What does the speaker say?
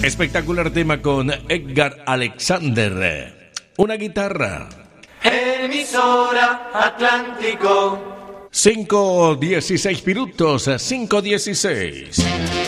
Espectacular tema con Edgar Alexander. Una guitarra. Emisora Atlántico. 5:16 minutos, 5:16.